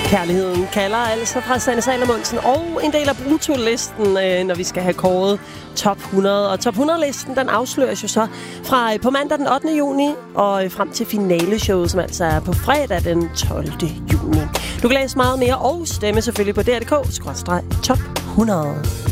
Kærligheden kalder altså fra Sanne Salomonsen og en del af Brutolisten, når vi skal have kåret top 100. Og top 100-listen, den afsløres jo så fra på mandag den 8. juni og frem til finaleshowet, som altså er på fredag den 12. juni. Du kan læse meget mere og stemme selvfølgelig på dr.dk/top 100.